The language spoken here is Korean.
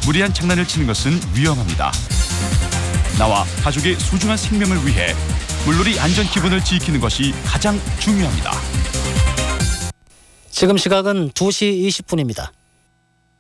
무리한 장난을 치는 것은 위험합니다. 나와 가족의 소중한 생명을 위해 물놀이 안전 기본을 지키는 것이 가장 중요합니다. 지금 시각은 2시 20분입니다.